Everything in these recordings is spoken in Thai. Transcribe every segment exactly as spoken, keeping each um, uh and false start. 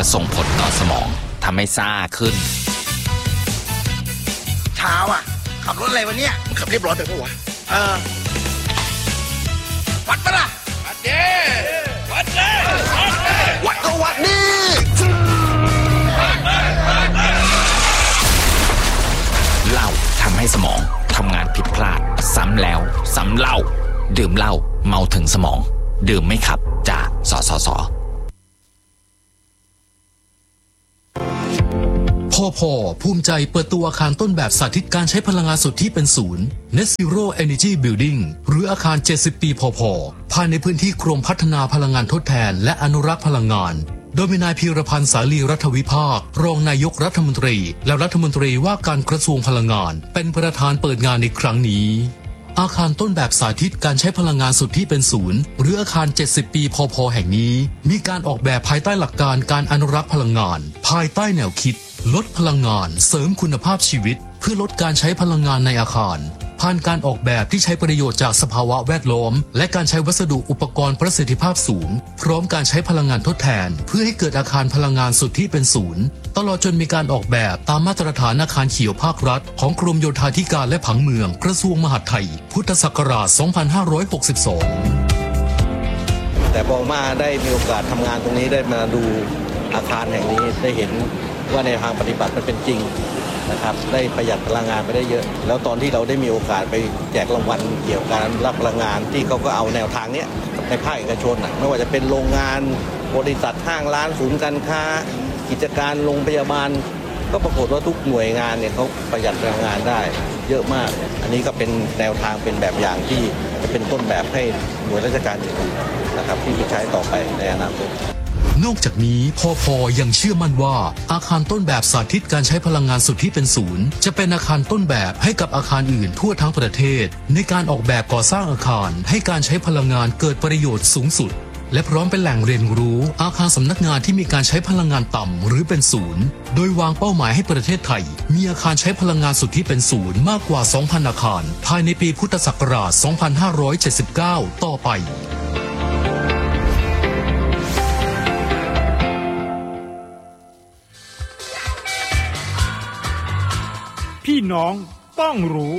จะส่งผลต่อสมองทำให้ซ่าขึ้นเช้าอ่ะขับรถอะไรวะเนี่ยมึงขับเรียบร้อยไปปะวะเออวัดปะล่ะวัดเด้วัดเด้วัดก็วัดดิเหล้าทำให้สมองทำงานผิดพลาดซ้ำแล้วซ้ำเล่าดื่มเหล้าเมาถึงสมองดื่มไม่ขับจากสสส. พอพอภูมิใจเปิดตัวอาคารต้นแบบสาธิตการใช้พลังงานสุทธิเป็นศูนย์ Net Zero Energy Building หรืออาคารเจ็ดสิบปีพอพอภายในพื้นที่กรมพัฒนาพลังงานทดแทนและอนุรักษ์พลังงานโดยมีนายพีรพันธ์สาลีรัฐวิภาครองนายกรัฐมนตรีและรัฐมนตรีว่าการกระทรวงพลังงานเป็นประธานเปิดงานในครั้งนี้อาคารต้นแบบสาธิตการใช้พลังงานสุทธิเป็นศูนย์หรืออาคารเจ็ดสิบปีพอพอแห่งนี้มีการออกแบบภายใต้หลักการการอนุรักษ์พลังงานภายใต้แนวคิดลดพลังงานเสริมคุณภาพชีวิตเพื่อลดการใช้พลังงานในอาคารผ่านการออกแบบที่ใช้ประโยชน์จากสภาวะแวดล้อมและการใช้วัสดุอุปกรณ์ประสิทธิภาพสูงพร้อมการใช้พลังงานทดแทนเพื่อให้เกิดอาคารพลังงานสุทธิเป็นศูนย์ตลอดจนมีการออกแบบตามมาตรฐานอาคารเขียวภาครัฐของกรมโยธาธิการและผังเมืองกระทรวงมหาดไทยพุทธศักราชสองพันห้าร้อยหกสิบสองแต่พอมาได้มีโอกาสทำงานตรงนี้ได้มาดูอาคารแห่งนี้ได้เห็นว่าในทางปฏิบัติมันเป็นจริงนะครับได้ประหยัดพลังงานไปได้เยอะแล้วตอนที่เราได้มีโอกาสไปแจกรางวัลเกี่ยวกับการรับพลังงานที่เขาก็เอาแนวทางนี้ในภาคเอกชนนะไม่ว่าจะเป็นโรงงานบริษัทห้างร้านศูนย์การค้ากิจการโรงพยาบาลก็ปรากฏว่าทุกหน่วยงานเนี่ยเขาประหยัดพลังงานได้เยอะมากอันนี้ก็เป็นแนวทางเป็นแบบอย่างที่จะเป็นต้นแบบให้หน่วยราชการอื่นๆนะครับที่จะใช้ต่อไปในอนาคตนอกจากนี้พอพอยังเชื่อมั่นว่าอาคารต้นแบบสาธิตการใช้พลังงานสุทธิเป็นศูนย์จะเป็นอาคารต้นแบบให้กับอาคารอื่นทั่วทั้งประเทศในการออกแบบก่อสร้างอาคารให้การใช้พลังงานเกิดประโยชน์สูงสุดและพร้อมเป็นแหล่งเรียนรู้อาคารสำนักงานที่มีการใช้พลังงานต่ำหรือเป็นศูนย์โดยวางเป้าหมายให้ประเทศไทยมีอาคารใช้พลังงานสุทธิเป็นศูนย์มากกว่า สองพัน อาคารภายในปีพุทธศักราช สองพันห้าร้อยเจ็ดสิบเก้า ต่อไปพี่น้องต้องรู้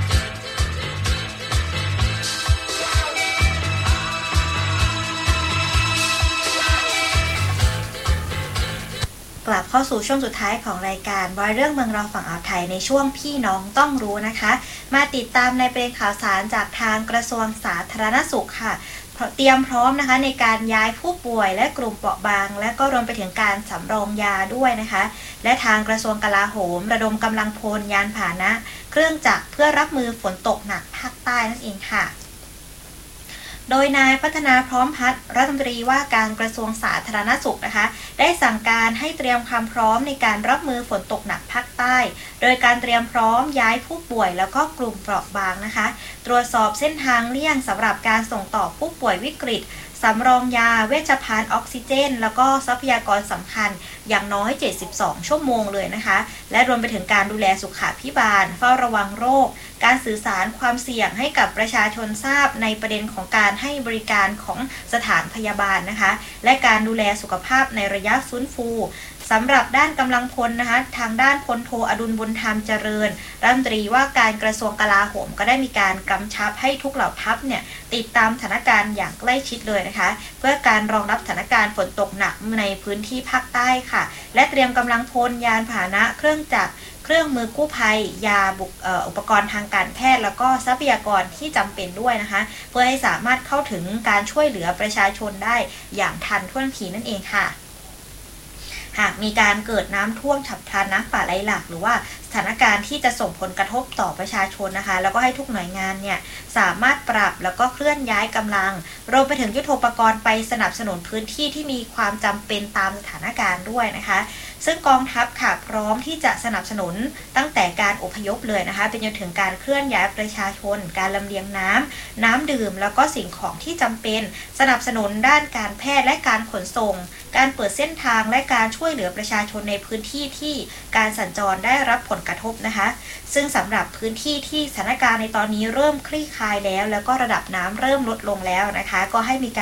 กลับเข้าสู่ช่วงสุดท้ายของรายการร้อยเรื่องเมืองราวฝั่งอ่าวไทยในช่วงพี่น้องต้องรู้นะคะมาติดตามในประเด็นข่าวสารจากทางกระทรวงสาธารณสุขค่ะเตรียมพร้อมนะคะในการย้ายผู้ป่วยและกลุ่มเปราะบางและก็รวมไปถึงการสำรองยาด้วยนะคะและทางกระทรวงกลาโหมระดมกำลังพลยานพาหนะเครื่องจักรเพื่อรับมือฝนตกหนักภาคใต้นั่นเองค่ะโดยนายพัฒนาพร้อมพัฒน์รัฐมนตรีว่าการกระทรวงสาธารณสุขนะคะได้สั่งการให้เตรียมความพร้อมในการรับมือฝนตกหนักภาคใต้โดยการเตรียมพร้อมย้ายผู้ป่วยแล้วก็กลุ่มเปราะบางนะคะตรวจสอบเส้นทางเลี่ยงสำหรับการส่งต่อผู้ป่วยวิกฤตสำรองยาเวชภัณฑ์ออกซิเจนแล้วก็ทรัพยากรสำคัญอย่างน้อยเจ็ดสิบสองชั่วโมงเลยนะคะและรวมไปถึงการดูแลสุขาภิบาลเฝ้าระวังโรคการสื่อสารความเสี่ยงให้กับประชาชนทราบในประเด็นของการให้บริการของสถานพยาบาลนะคะและการดูแลสุขภาพในระยะฟื้นฟูสำหรับด้านกำลังพลนะคะทางด้านพลโทอดุลบุญธรรมเจริญรัฐมนตรีว่าการกระทรวงกลาโหมก็ได้มีการกำชับให้ทุกเหล่าทัพเนี่ยติดตามสถานการณ์อย่างใกล้ชิดเลยนะคะเพื่อการรองรับสถานการณ์ฝนตกหนักในพื้นที่ภาคใต้ค่ะและเตรียมกำลังพลยานพาหนะเครื่องจักรเครื่องมือกู้ภัยยาบุกอุปกรณ์ทางการแพทย์แล้วก็ทรัพยากรที่จำเป็นด้วยนะคะเพื่อให้สามารถเข้าถึงการช่วยเหลือประชาชนได้อย่างทันท่วงทีนั่นเองค่ะหากมีการเกิดน้ำท่วมฉับพลันน้ำป่าไหลหลากหรือว่าสถานการณ์ที่จะส่งผลกระทบต่อประชาชนนะคะแล้วก็ให้ทุกหน่วยงานเนี่ยสามารถปรับแล้วก็เคลื่อนย้ายกำลังรวมไปถึงยุทโธปกรณ์ไปสนับสนุนพื้นที่ที่มีความจำเป็นตามสถานการณ์ด้วยนะคะซึ่งกองทัพค่ะพร้อมที่จะสนับสนุนตั้งแต่การอพยพเลยนะคะเป็นจนถึงการเคลื่อนย้ายประชาชนการลำเลียงน้ำน้ำดื่มแล้วก็สิ่งของที่จำเป็นสนับสนุนด้านการแพทย์และการขนส่งการเปิดเส้นทางและการช่วยเหลือประชาชนในพื้นที่ที่การสัญจรได้รับผลกระทบนะคะซึ่งสำหรับพื้นที่ที่สถานการณ์ในตอนนี้เริ่มคลี่คลายแล้วแล้วก็ระดับน้ำเริ่มลดลงแล้วนะคะก็ให้มีการ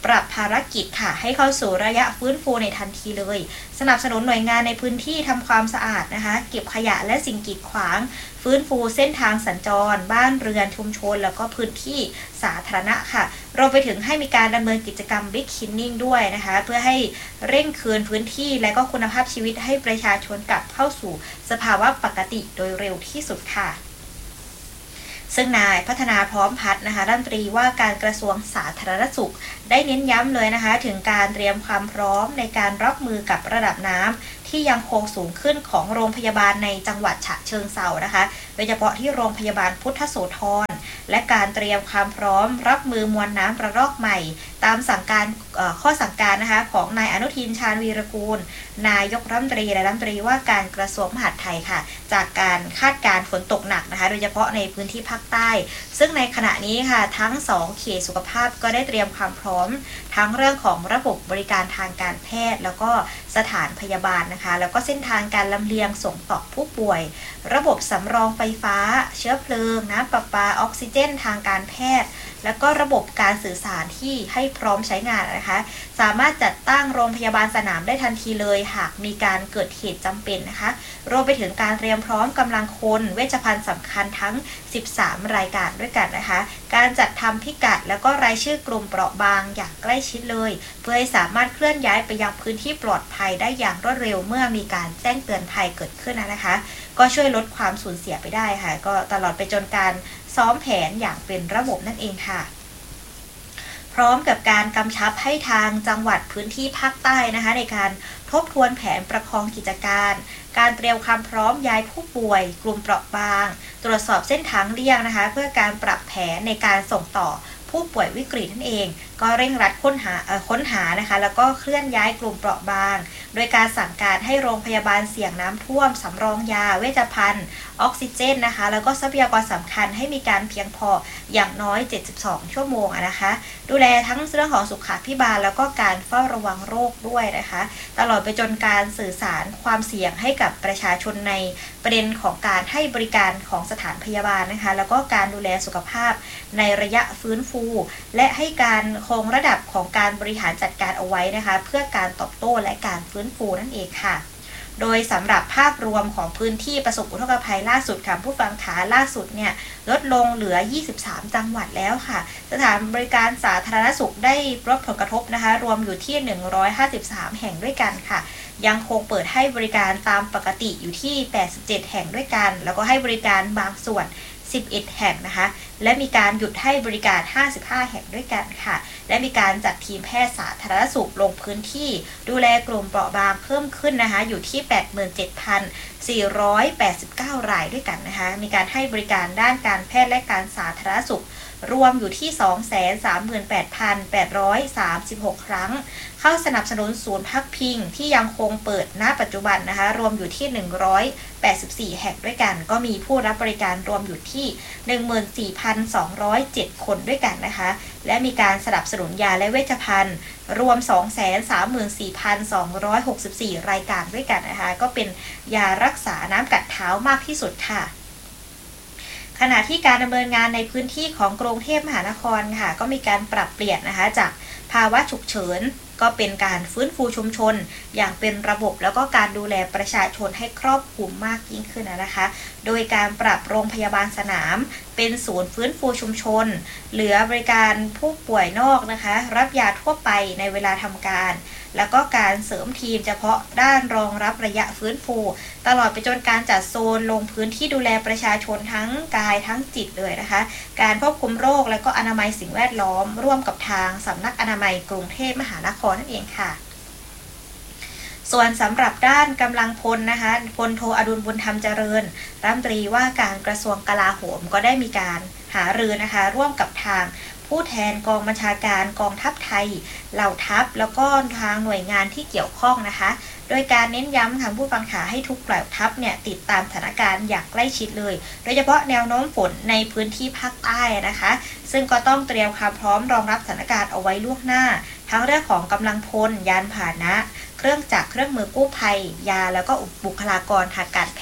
ปรับภารกิจค่ะให้เข้าสู่ระยะฟื้นฟูในทันทีเลยสนับสนุนหน่วยงานในพื้นที่ทำความสะอาดนะคะเก็บขยะและสิ่งกีดขวางฟื้นฟูเส้นทางสัญจรบ้านเรือนชุมชนแล้วก็พื้นที่สาธารณะค่ะรวมไปถึงให้มีการดำเนินกิจกรรม Big Cleaning ด้วยนะคะเพื่อให้เร่งคืนพื้นที่และก็คุณภาพชีวิตให้ประชาชนกลับเข้าสู่สภาวะปกติโดยเร็วที่สุดค่ะซึ่งนายพัฒนาพร้อมพัฒน์นะคะรัฐมนตรีว่าการกระทรวงสาธารณสุขได้เน้นย้ำเลยนะคะถึงการเตรียมความพร้อมในการรับมือกับระดับน้ำที่ยังคงสูงขึ้นของโรงพยาบาลในจังหวัดฉะเชิงเทรานะคะโดยเฉพาะที่โรงพยาบาลพุทธโสธรและการเตรียมความพร้อมรับมือมวลน้ำระลอกใหม่ตามสั่งการข้อสั่งการนะคะของนายอนุทินชาญวีรกูลนายกรัฐมนตรีและรัฐมนตรีว่าการกระทรวงมหาดไทยค่ะจากการคาดการณ์ฝนตกหนักนะคะโดยเฉพาะในพื้นที่ภาคใต้ซึ่งในขณะนี้ค่ะทั้งสองเขตสุขภาพก็ได้เตรียมความพร้อมทั้งเรื่องของระบบบริการทางการแพทย์แล้วก็สถานพยาบาลนะคะแล้วก็เส้นทางการลำเลียงส่งต่อผู้ป่วยระบบสำรองไฟฟ้าเชื้อเพลิงน้ำประปาออกซิเจนทางการแพทย์แล้วก็ระบบการสื่อสารที่ให้พร้อมใช้งานนะคะสามารถจัดตั้งโรงพยาบาลสนามได้ทันทีเลยหากมีการเกิดเหตุจำเป็นนะคะรวมไปถึงการเตรียมพร้อมกำลังคนเวชภัณฑ์สำคัญทั้งสิบสามรายการด้วยกันนะคะการจัดทำพิกัดแล้วก็รายชื่อกลุ่มเปราะบางอย่างใกล้ชิดเลยเพื่อให้สามารถเคลื่อนย้ายไปยังพื้นที่ปลอดภัยได้อย่างรวดเร็วเมื่อมีการแจ้งเตือนภัยเกิดขึ้นนะคะก็ช่วยลดความสูญเสียไปได้ค่ะก็ตลอดไปจนการซ้อมแผนอย่างเป็นระบบนั่นเองค่ะพร้อมกับการกำชับให้ทางจังหวัดพื้นที่ภาคใต้นะคะในการทบทวนแผนประคองกิจการการเตรียมความพร้อมย้ายผู้ป่วยกลุ่มเปราะบางตรวจสอบเส้นทางเลี่ยงนะคะเพื่อการปรับแผนในการส่งต่อผู้ป่วยวิกฤตนั่นเองก็เร่งรัดค้นหาค้นหานะคะแล้วก็เคลื่อนย้ายกลุ่มเปราะบางโดยการสั่งการให้โรงพยาบาลเสี่ยงน้ำท่วมสำรองยาเวชภัณฑ์ออกซิเจนนะคะแล้วก็ทรัพยากรสำคัญให้มีการเพียงพออย่างน้อยเจ็ดสิบสองชั่วโมงนะคะดูแลทั้งเรื่องของสุขาภิบาลแล้วก็การเฝ้าระวังโรคด้วยนะคะตลอดไปจนการสื่อสารความเสี่ยงให้กับประชาชนในประเด็นของการให้บริการของสถานพยาบาลนะคะแล้วก็การดูแลสุขภาพในระยะฟื้นฟูและให้การคงระดับของการบริหารจัดการเอาไว้นะคะเพื่อการตอบโต้และการฟื้นฟูนั่นเองค่ะโดยสำหรับภาพรวมของพื้นที่ประสบอุทกภัยล่าสุดค่ะผู้ฟังขาล่าสุดเนี่ยลดลงเหลือยี่สิบสามจังหวัดแล้วค่ะสถานบริการสาธารณสุขได้รับผลกระทบนะคะรวมอยู่ที่หนึ่งร้อยห้าสิบสามแห่งด้วยกันค่ะยังคงเปิดให้บริการตามปกติอยู่ที่แปดสิบเจ็ดแห่งด้วยกันแล้วก็ให้บริการบางส่วนสิบเอ็ดแห่งนะคะและมีการหยุดให้บริการห้าสิบห้าแห่งด้วยกันค่ะและมีการจัดทีมแพทย์สาธารณสุขลงพื้นที่ดูแลกลุ่มเปราะบางเพิ่มขึ้นนะคะอยู่ที่ แปดหมื่นเจ็ดพันสี่ร้อยแปดสิบเก้า รายด้วยกันนะคะมีการให้บริการด้านการแพทย์และการสาธารณสุขรวมอยู่ที่ สองแสนสามหมื่นแปดพันแปดร้อยสามสิบหก ครั้งเข้าสนับสนุนศูนย์พักพิงที่ยังคงเปิดณปัจจุบันนะคะรวมอยู่ที่หนึ่งร้อยแปดสิบสี่แห่งด้วยกันก็มีผู้รับบริการรวมอยู่ที่ หนึ่งหมื่นสี่พันสองร้อยเจ็ด คนด้วยกันนะคะและมีการสนับสนุนยาและเวชภัณฑ์รวม สองแสนสามหมื่นสี่พันสองร้อยหกสิบสี่ รายการด้วยกันนะคะก็เป็นยารักษาน้ำกัดเท้ามากที่สุดค่ะขณะที่การดำเนินงานในพื้นที่ของกรุงเทพมหานครค่ะก็มีการปรับเปลี่ยนนะคะจากภาวะฉุกเฉินก็เป็นการฟื้นฟูชุมชนอย่างเป็นระบบแล้วก็การดูแลประชาชนให้ครอบคลุมมากยิ่งขึ้นนะคะโดยการปรับโรงพยาบาลสนามเป็นศูนย์ฟื้นฟูชุมชนเหลือบริการผู้ป่วยนอกนะคะรับยาทั่วไปในเวลาทำการแล้วก็การเสริมทีมเฉพาะด้านรองรับระยะฟื้นฟูตลอดไปจนการจัดโซนลงพื้นที่ดูแลประชาชนทั้งกายทั้งจิตเลยนะคะการควบคุมโรคและก็อนามัยสิ่งแวดล้อมร่วมกับทางสำนักอนามัยกรุงเทพมหานครนั่นเองค่ะส่วนสำหรับด้านกำลังพลนะคะพลโทอดุลบุญธรรมเจริญรัฐมนตรีว่าการกระทรวงกลาโหมก็ได้มีการหารือนะคะร่วมกับทางผู้แทนกองบัญชาการกองทัพไทยเหล่าทัพแล้วก็ทางหน่วยงานที่เกี่ยวข้องนะคะโดยการเน้นย้ำทางผู้ฟังขาให้ทุกเหล่าทัพเนี่ยติดตามสถานการณ์อย่างใกล้ชิดเลยโดยเฉพาะแนวโน้มฝนในพื้นที่ภาคใต้นะคะซึ่งก็ต้องเตรียมความพร้อมรองรับสถานการณ์เอาไว้ล่วงหน้าทั้งเรื่องของกำลังพลยานพาหนะเครื่องจักรเครื่องมือกู้ภัยยาแล้วก็บุคลากรทางการแพทย์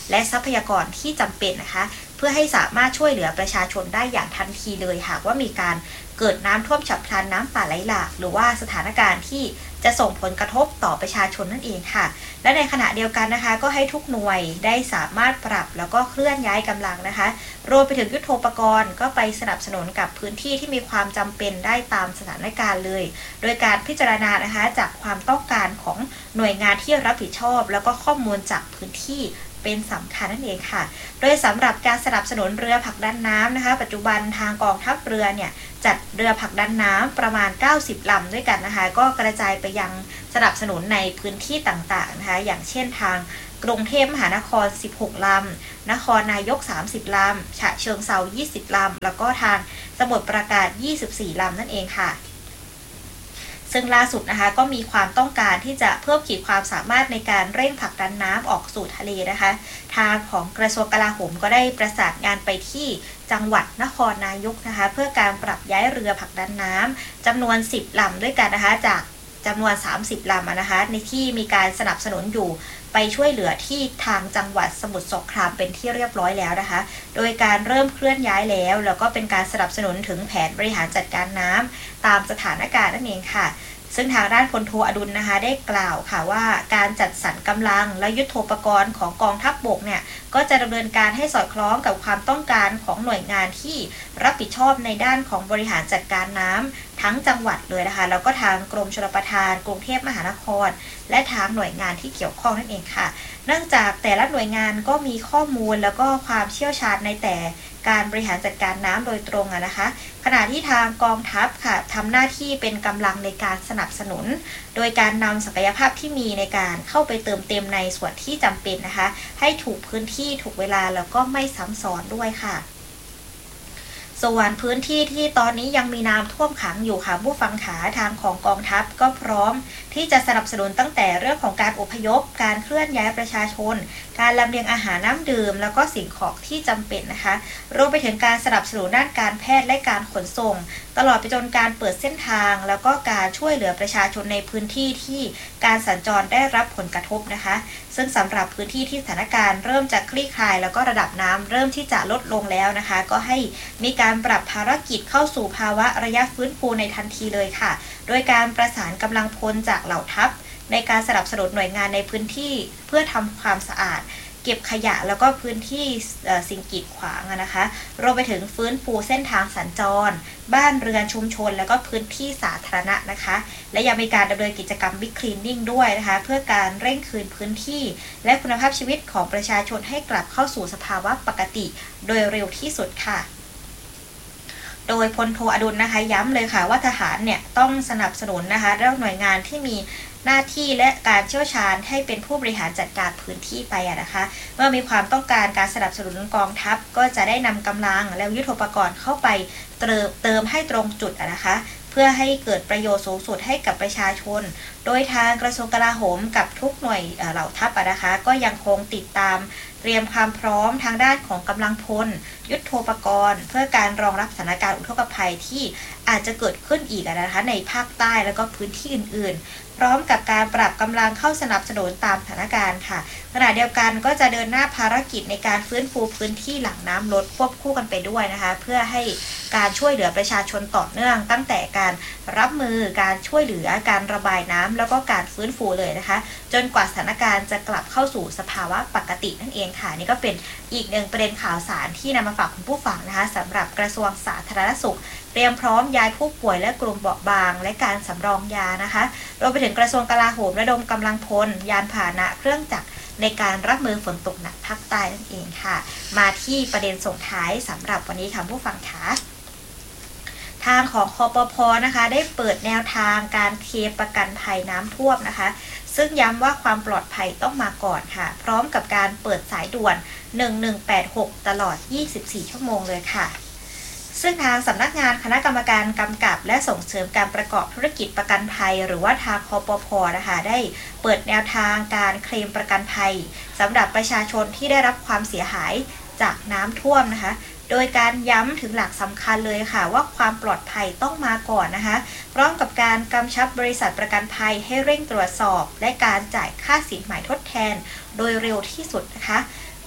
และทรัพยากรที่จำเป็นนะคะเพื่อให้สามารถช่วยเหลือประชาชนได้อย่างทันทีเลยหากว่ามีการเกิดน้ำท่วมฉับพลันน้ำป่าไหลหลากหรือว่าสถานการณ์ที่จะส่งผลกระทบต่อประชาชนนั่นเองค่ะและในขณะเดียวกันนะคะก็ให้ทุกหน่วยได้สามารถปรับแล้วก็เคลื่อนย้ายกำลังนะคะรวมไปถึงยุทโธปกรณ์ก็ไปสนับสนุนกับพื้นที่ที่มีความจำเป็นได้ตามสถานการณ์เลยโดยการพิจารณานะคะจากความต้องการของหน่วยงานที่รับผิดชอบแล้วก็ข้อมูลจากพื้นที่เป็นสำคัญนั่นเองค่ะโดยสำหรับการสนับสนุนเรือผลักดันน้ำนะคะปัจจุบันทางกองทัพเรือเนี่ยจัดเรือผลักดันน้ำประมาณเก้าสิบลำด้วยกันนะคะก็กระจายไปยังสนับสนุนในพื้นที่ต่างๆนะคะอย่างเช่นทางกรุงเทพมหานครสิบหกลำนครนายกสามสิบลำฉะเชิงเทรายี่สิบลำแล้วก็ทางสมุทรปราการยี่สิบสี่ลำนั่นเองค่ะซึ่งล่าสุดนะคะก็มีความต้องการที่จะเพิ่มขีดความสามารถในการเร่งผลักดันน้ำออกสู่ทะเลนะคะทางของกระทรวงกลาโหมก็ได้ประสานงานไปที่จังหวัดนครนายกนะคะเพื่อการปรับย้ายเรือผลักดันน้ำจำนวนสิบลำด้วยกันนะคะจากจำนวนสามสิบลำนะคะในที่มีการสนับสนุนอยู่ไปช่วยเหลือที่ทางจังหวัดสมุทรสงครามเป็นที่เรียบร้อยแล้วนะคะโดยการเริ่มเคลื่อนย้ายแล้วแล้วก็เป็นการสนับสนุนถึงแผนบริหารจัดการน้ำตามสถานการณ์นั่นเองค่ะซึ่งทางด้านพลโทอดุลนะคะได้กล่าวค่ะว่าการจัดสรรกำลังและยุทโธปกรณ์ของกองทัพบกเนี่ยก็จะดำเนินการให้สอดคล้องกับความต้องการของหน่วยงานที่รับผิดชอบในด้านของบริหารจัดการน้ำทั้งจังหวัดเลยนะคะแล้วก็ทางกรมชลประทานกรุงเทพมหานครและทางหน่วยงานที่เกี่ยวข้องนั่นเองค่ะเนื่องจากแต่ละหน่วยงานก็มีข้อมูลแล้วก็ความเชี่ยวชาญในแต่การบริหารจัดการน้ำโดยตรงอะนะคะขณะที่ทางกองทัพค่ะทำหน้าที่เป็นกำลังในการสนับสนุนโดยการนำศักยภาพที่มีในการเข้าไปเติมเต็มในส่วนที่จำเป็นนะคะให้ถูกพื้นที่ถูกเวลาแล้วก็ไม่ซ้ำซ้อนด้วยค่ะส่วนพื้นที่ที่ตอนนี้ยังมีน้ำท่วมขังอยู่ค่ะผู้ฟังขาทางของกองทัพก็พร้อมที่จะสนับสนุนตั้งแต่เรื่องของการอพยพการเคลื่อนย้ายประชาชนการลำเลียงอาหารน้ำดื่มแล้วก็สิ่งของที่จำเป็นนะคะรวมไปถึงการสนับสนุนด้านการแพทย์และการขนส่งตลอดไปจนการเปิดเส้นทางแล้วก็การช่วยเหลือประชาชนในพื้นที่ที่การสัญจรได้รับผลกระทบนะคะซึ่งสำหรับพื้นที่ที่สถานการณ์เริ่มจะคลี่คลายแล้วก็ระดับน้ำเริ่มที่จะลดลงแล้วนะคะก็ให้มีการปรับภารกิจเข้าสู่ภาวะระยะฟื้นฟูในทันทีเลยค่ะโดยการประสานกำลังพลจากเหล่าทัพในการสนับสนุนหน่วยงานในพื้นที่เพื่อทำความสะอาดเก็บขยะแล้วก็พื้นที่สิ่งกีดขวางนะคะรวมไปถึงฟื้นฟูเส้นทางสัญจรบ้านเรือนชุมชนแล้วก็พื้นที่สาธารณะนะคะและยังมีการดำเนินกิจกรรมบิ๊กคลีนนิ่งด้วยนะคะเพื่อการเร่งคืนพื้นที่และคุณภาพชีวิตของประชาชนให้กลับเข้าสู่สภาวะปกติโดยเร็วที่สุดค่ะโดยพลโทอดุลนะคะย้ำเลยค่ะว่าทหารเนี่ยต้องสนับสนุนนะคะเรื่องหน่วยงานที่มีหน้าที่และการเชี่ยวชาญให้เป็นผู้บริหารจัดการพื้นที่ไปนะคะเมื่อมีความต้องการการสนับสนุนกองทัพก็จะได้นำกำลังและยุทโธปกรณ์เข้าไปเติมเติมให้ตรงจุดนะคะเพื่อให้เกิดประโยชน์สูงสุดให้กับประชาชนโดยทางกระทรวงกลาโหมกับทุกหน่วยเหล่าทัพนะคะก็ยังคงติดตามเตรียมความพร้อมทางด้านของกำลังพลยุทโธปกรณ์เพื่อการรองรับสถานการณ์อุทกภัยที่อาจจะเกิดขึ้นอีกนะคะในภาคใต้แล้วก็พื้นที่อื่นๆพร้อมกับการปรับกำลังเข้าสนับสนุนตามสถานการณ์ค่ะขณะเดียวกันก็จะเดินหน้าภารกิจในการฟื้นฟูพื้นที่หลังน้ำลดควบคู่กันไปด้วยนะคะเพื่อให้การช่วยเหลือประชาชนต่อเนื่องตั้งแต่การรับมือการช่วยเหลือการระบายน้ำแล้วก็การฟื้นฟูเลยนะคะจนกว่าสถานการณ์จะกลับเข้าสู่สภาวะปกตินั่นเองค่ะนี่ก็เป็นอีกหนึ่งประเด็นข่าวสารที่นำมาฝากคุณผู้ฟังนะคะสำหรับกระทรวงสาธารณสุขเตรียมพร้อมย้ายผู้ป่วยและกลุ่มเบาะบางและการสำรองยานะคะรวมไปถึงกระทรวงกลาโหมระดมกำลังพลยานพาหนะเครื่องจักรในการรับมือฝนตกหนักภาคใต้นั่นเองค่ะมาที่ประเด็นส่งท้ายสำหรับวันนี้ค่ะผู้ฟังคะทางของคปภ.นะคะได้เปิดแนวทางการเคลมประกันภัยน้ำท่วมนะคะซึ่งย้ำว่าความปลอดภัยต้องมาก่อนค่ะพร้อมกับการเปิดสายด่วนหนึ่งหนึ่งแปดหกตลอดยี่สิบสี่ชั่วโมงเลยค่ะซึ่งทางสำนักงานคณะกรรมการกำกับและส่งเสริมการประกอบธุรกิจประกันภัยหรือว่าทางคปภ.นะคะได้เปิดแนวทางการเคลมประกันภัยสำหรับประชาชนที่ได้รับความเสียหายจากน้ำท่วมนะคะโดยการย้ำถึงหลักสำคัญเลยค่ะว่าความปลอดภัยต้องมาก่อนนะคะพร้อมกับการกำชับบริษัทประกันภัยให้เร่งตรวจสอบและการจ่ายค่าสินไหมทดแทนโดยเร็วที่สุดนะคะ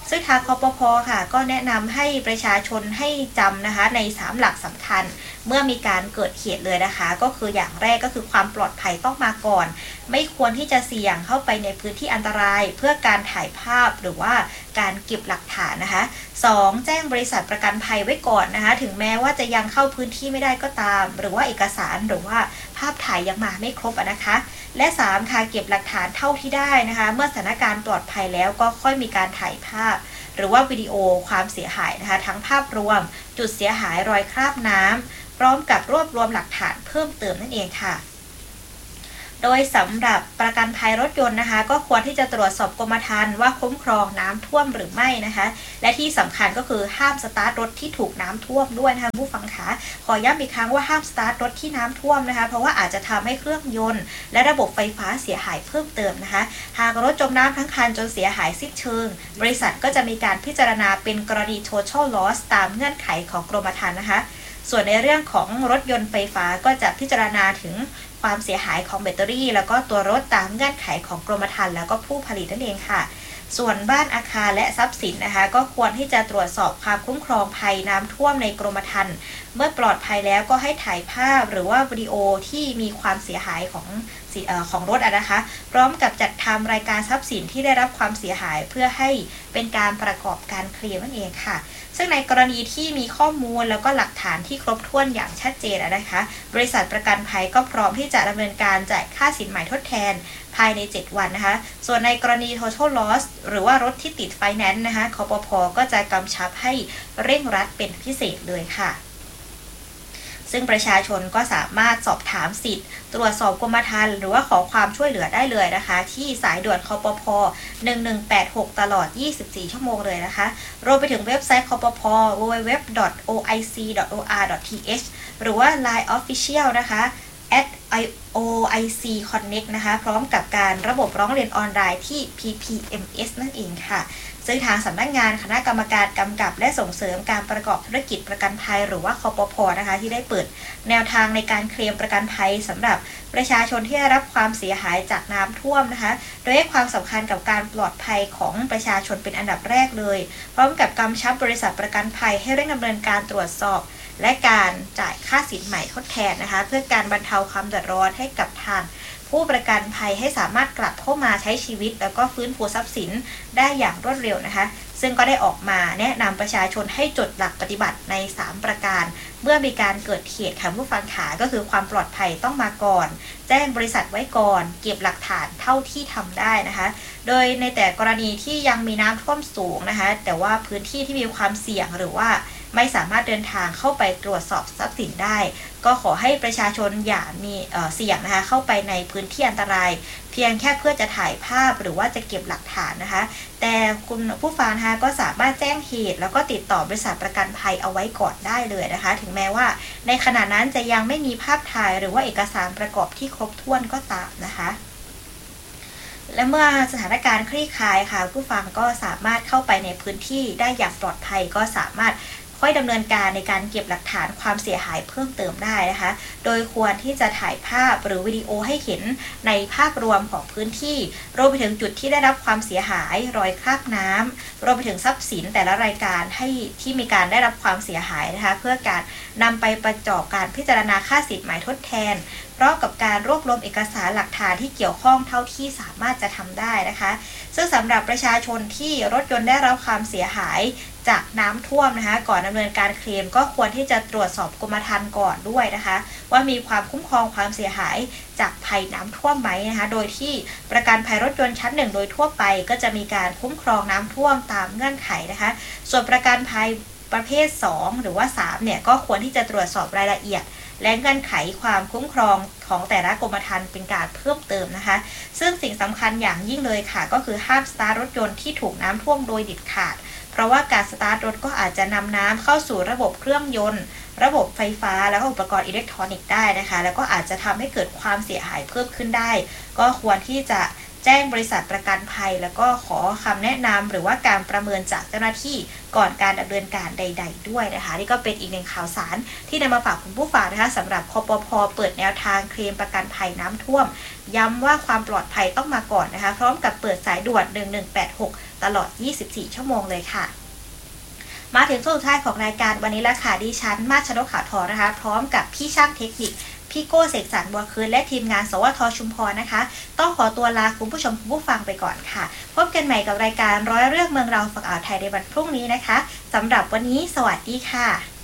ซึ่งทางคปภ.ค่ะก็แนะนำให้ประชาชนให้จำนะคะในสามหลักสำคัญเมื่อมีการเกิดเหตุเลยนะคะก็คืออย่างแรกก็คือความปลอดภัยต้องมาก่อนไม่ควรที่จะเสี่ยงเข้าไปในพื้นที่อันตรายเพื่อการถ่ายภาพหรือว่าการเก็บหลักฐานนะคะสองแจ้งบริษัทประกันภัยไว้ก่อนนะคะถึงแม้ว่าจะยังเข้าพื้นที่ไม่ได้ก็ตามหรือว่าเอกสารหรือว่าภาพถ่ายยังมาไม่ครบนะคะและสามค่ะเก็บหลักฐานเท่าที่ได้นะคะเมื่อสถานการณ์ปลอดภัยแล้วก็ค่อยมีการถ่ายภาพหรือว่าวิดีโอความเสียหายนะคะทั้งภาพรวมจุดเสียหายรอยคราบน้ำพร้อมกับรวบรวมหลักฐานเพิ่มเติมนั่นเองค่ะโดยสำหรับประกันภัยรถยนต์นะคะก็ควรที่จะตรวจสอบกรมธรรม์ว่าคุ้มครองน้ำท่วมหรือไม่นะคะและที่สำคัญก็คือห้ามสตาร์ทรถที่ถูกน้ำท่วมด้วยนะคะผู้ฟังคะขอย้ำอีกครั้งว่าห้ามสตาร์ทรถที่น้ำท่วมนะคะเพราะว่าอาจจะทำให้เครื่องยนต์และระบบไฟฟ้าเสียหายเพิ่มเติมนะคะหากรถจมน้ำทั้งคันจนเสียหายสิ้นเชิงบริษัทก็จะมีการพิจารณาเป็นกรณี total loss ตามเงื่อนไขของกรมธรรม์นะคะส่วนในเรื่องของรถยนต์ไฟฟ้าก็จะพิจารณาถึงความเสียหายของแบตเตอรี่แล้วก็ตัวรถตามเงื่อนไขของกรมธรรม์แล้วก็ผู้ผลิตนั่นเองค่ะส่วนบ้านอาคารและทรัพย์สินนะคะก็ควรที่จะตรวจสอบความคุ้มครองภัยน้ำท่วมในกรมธรรม์เมื่อปลอดภัยแล้วก็ให้ถ่ายภาพหรือว่าวิดีโอที่มีความเสียหายของของรถนะคะพร้อมกับจัดทำรายการทรัพย์สินที่ได้รับความเสียหายเพื่อให้เป็นการประกอบการเคลมนั่นเองค่ะซึ่งในกรณีที่มีข้อมูลแล้วก็หลักฐานที่ครบถ้วนอย่างชัดเจนนะคะบริษัทประกันภัยก็พร้อมที่จะดำเนินการจ่ายค่าสินใหม่ทดแทนภายในเจ็ดวันนะคะส่วนในกรณี total loss หรือว่ารถที่ติดไฟแนนซ์นะคะคปภ.ก็จะกำชับให้เร่งรัดเป็นพิเศษเลยค่ะซึ่งประชาชนก็สามารถสอบถามสิทธิ์ตรวจสอบกรมธรรม์หรือว่าขอความช่วยเหลือได้เลยนะคะที่สายด่วนคปภ.หนึ่งหนึ่งแปดหกตลอดยี่สิบสี่ชั่วโมงเลยนะคะรวมไปถึงเว็บไซต์คปภ ดับเบิลยู ดับเบิลยู ดับเบิลยู ดอท โอ ไอ ซี ดอท โอ อาร์ ดอท ที เอช หรือว่า ไลน์ Official นะคะ แอท โอ ไอ ซี คอนเน็กต์ นะคะพร้อมกับการระบบร้องเรียนออนไลน์ที่ พี พี เอ็ม เอส นั่นเองค่ะซึ่งทางสำนักงานคณะกรรมการกำกับและส่งเสริมการประกอบธุรกิจประกันภัยหรือว่าคปภ.นะคะที่ได้เปิดแนวทางในการเคลมประกันภัยสำหรับประชาชนที่ได้รับความเสียหายจากน้ำท่วมนะคะโดยให้ความสำคัญกับการปลอดภัยของประชาชนเป็นอันดับแรกเลยพร้อมกับกำชับบริษัทประกันภัยให้เร่งดำเนินการตรวจสอบและการจ่ายค่าสินใหม่ทดแทนนะคะเพื่อการบรรเทาความเดือดร้อนให้กับทางผู้ประกันภัยให้สามารถกลับเข้ามาใช้ชีวิตแล้วก็ฟื้นฟูทรัพย์สินได้อย่างรวดเร็วนะคะซึ่งก็ได้ออกมาแนะนำประชาชนให้จดหลักปฏิบัติในสามประการเมื่อมีการเกิดเหตุค่ะผู้ฟังขาก็คือความปลอดภัยต้องมาก่อนแจ้งบริษัทไว้ก่อนเก็บหลักฐานเท่าที่ทำได้นะคะโดยในแต่กรณีที่ยังมีน้ำท่วมสูงนะคะแต่ว่าพื้นที่ที่มีความเสี่ยงหรือว่าไม่สามารถเดินทางเข้าไปตรวจสอบทรัพย์สินได้ก็ขอให้ประชาชนอย่ามีเอ่อเสี่ยงนะคะเข้าไปในพื้นที่อันตรายเพียงแค่เพื่อจะถ่ายภาพหรือว่าจะเก็บหลักฐานนะคะแต่คุณผู้ฟังนะคะก็สามารถแจ้งเหตุแล้วก็ติดต่อบริษัทประกันภัยเอาไว้ก่อนได้เลยนะคะถึงแม้ว่าในขณะนั้นจะยังไม่มีภาพถ่ายหรือว่าเอกสารประกอบที่ครบถ้วนก็ตามนะคะและเมื่อสถานการณ์คลี่คลายค่ะผู้ฟังก็สามารถเข้าไปในพื้นที่ได้อย่างปลอดภัยก็สามารถค่อยดำเนินการในการเก็บหลักฐานความเสียหายเพิ่มเติมได้นะคะโดยควรที่จะถ่ายภาพหรือวิดีโอให้เห็นในภาพรวมของพื้นที่รวมไปถึงจุดที่ได้รับความเสียหายรอยคราบน้ำรวมไปถึงทรัพย์สินแต่ละรายการให้ที่มีการได้รับความเสียหายนะคะเพื่อการนำไปประกอบการพิจารณาค่าสินใหม่ทดแทนพร้อมกับการรวบรวมเอกสารหลักฐานที่เกี่ยวข้องเท่าที่สามารถจะทำได้นะคะซึ่งสำหรับประชาชนที่รถยนต์ได้รับความเสียหายจากน้ำท่วมนะคะก่อนดำเนินการเคลมก็ควรที่จะตรวจสอบกรมธรรม์ก่อนด้วยนะคะว่ามีความคุ้มครองความเสียหายจากภัยน้ำท่วมไหมนะคะโดยที่ประกันภัยรถยนต์ชั้นหนึ่งโดยทั่วไปก็จะมีการคุ้มครองน้ำท่วมตามเงื่อนไขนะคะส่วนประกันภัยประเภทสองหรือว่าสามเนี่ยก็ควรที่จะตรวจสอบรายละเอียดและเงื่อนไขความคุ้มครองของแต่ละกรมธรรม์เป็นการเพิ่มเติมนะคะซึ่งสิ่งสำคัญอย่างยิ่งเลยค่ะก็คือห้ามสตาร์ทรถยนต์ที่ถูกน้ำท่วมโดยเด็ดขาดเพราะว่าการสตาร์ทรถก็อาจจะนำน้ำเข้าสู่ระบบเครื่องยนต์ระบบไฟฟ้าแล้วก็อุปกรณ์อิเล็กทรอนิกส์ได้นะคะแล้วก็อาจจะทำให้เกิดความเสียหายเพิ่มขึ้นได้ก็ควรที่จะแจ้งบริษัทประกันภัยแล้วก็ขอคำแนะนำหรือว่าการประเมินจากเจ้าหน้าที่ก่อนการดำเนินการใดๆด้วยนะคะนี่ก็เป็นอีกหนึ่งข่าวสารที่นำมาฝากคุณผู้ฟังนะคะสำหรับคปภ.เปิดแนวทางเคลมประกันภัยน้ำท่วมย้ำว่าความปลอดภัยต้องมาก่อนนะคะพร้อมกับเปิดสายด่วนหนึ่งหนึ่งแปดหกตลอดยี่สิบสี่ชั่วโมงเลยค่ะมาถึงช่วงสุดท้ายของรายการวันนี้แล้วค่ะดิฉันมาชนกขาวทองนะคะพร้อมกับพี่ช่างเทคนิคพี่โก้เสกสรรบัวคืนและทีมงานสวทชุมพรนะคะต้องขอตัวลาคุณผู้ชมคุณผู้ฟังไปก่อนค่ะพบกันใหม่กับรายการร้อยเรื่องเมืองเราฝั่งอ่าวไทยในวันพรุ่งนี้นะคะสำหรับวันนี้สวัสดีค่ะ